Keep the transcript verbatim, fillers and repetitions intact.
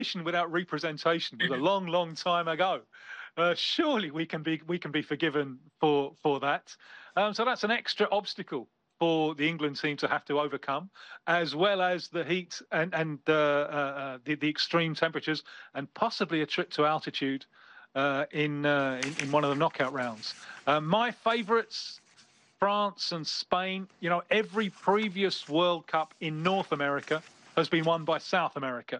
without representation was a long, long time ago. Uh, surely we can be we can be forgiven for for that. Um, so that's an extra obstacle for the England team to have to overcome, as well as the heat and and uh, uh, the, the extreme temperatures, and possibly a trip to altitude uh, in, uh, in in one of the knockout rounds. Uh, my favourites. France and Spain, you know, every previous World Cup in North America has been won by South America.